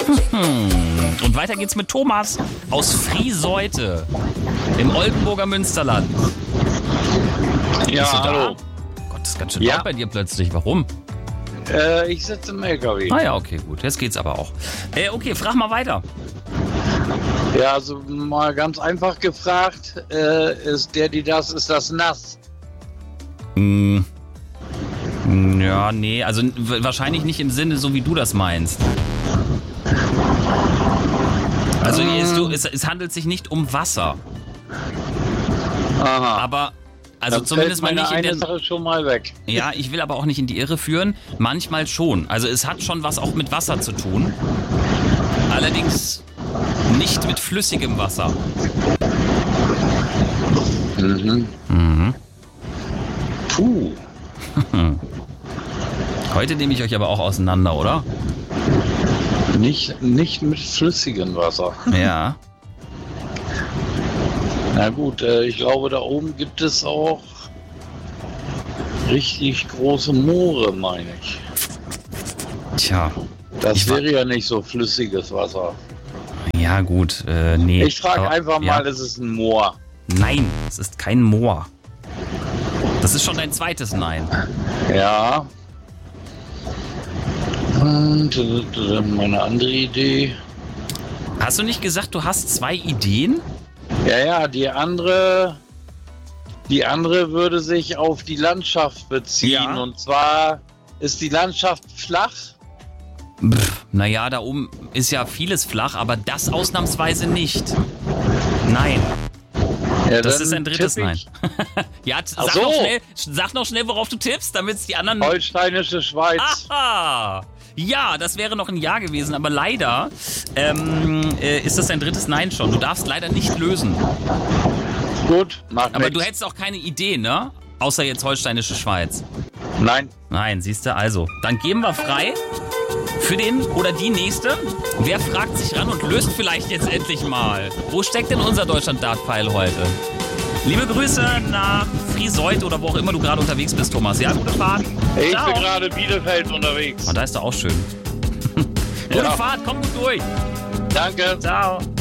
Und weiter geht's mit Thomas aus Frieseute im Oldenburger Münsterland. Ja, Bist du da? hallo. Gott, das ist ganz schön laut bei dir plötzlich. Warum? Ich sitze im LKW. Ah ja, okay, gut. Jetzt geht's aber auch. Okay, frag mal weiter. Ja, also mal ganz einfach gefragt, ist das nass? Ja, nee, also wahrscheinlich nicht im Sinne, so wie du das meinst. Also es handelt sich nicht um Wasser. Aha. Aber, also Dann zumindest mal fällt nicht in meine den... Sache schon mal weg. Ja, ich will aber auch nicht in die Irre führen. Manchmal schon. Also es hat schon was auch mit Wasser zu tun. Allerdings nicht mit flüssigem Wasser. Mhm. Puh. Heute nehme ich euch aber auch auseinander, oder? Nicht mit flüssigem Wasser. Ja. Na gut, ich glaube, da oben gibt es auch richtig große Moore, meine ich. Tja. Das wäre ja nicht so flüssiges Wasser. Ja, gut, nee. Ich frage Aber, einfach mal, ist es ein Moor? Nein, es ist kein Moor. Das ist schon dein zweites Nein. Ja. Und meine andere Idee. Hast du nicht gesagt, du hast 2 Ideen? Ja, die andere würde sich auf die Landschaft beziehen. Ja. Und zwar ist die Landschaft flach. Naja, da oben ist ja vieles flach, aber das ausnahmsweise nicht. Nein. Ja, Das dann ist ein drittes tippe Nein. ich Ja, sag noch schnell, worauf du tippst, damit es die anderen... Holsteinische Schweiz. Aha! Ja, das wäre noch ein Ja gewesen, aber leider ist das dein drittes Nein schon. Du darfst leider nicht lösen. Gut, mach Aber nix. du hättest auch keine Idee, ne? Außer jetzt Holsteinische Schweiz. Nein. Nein, siehst du, also. Dann geben wir frei für den oder die Nächste. Wer fragt sich ran und löst vielleicht jetzt endlich mal? Wo steckt denn unser Deutschland-Dart-Pfeil heute? Liebe Grüße nach Frieseut oder wo auch immer du gerade unterwegs bist, Thomas. Ja, gute Fahrt. Ich Ciao. bin gerade Bielefeld unterwegs. Oh, da ist doch auch schön. Gute Fahrt, komm gut durch. Danke. Ciao.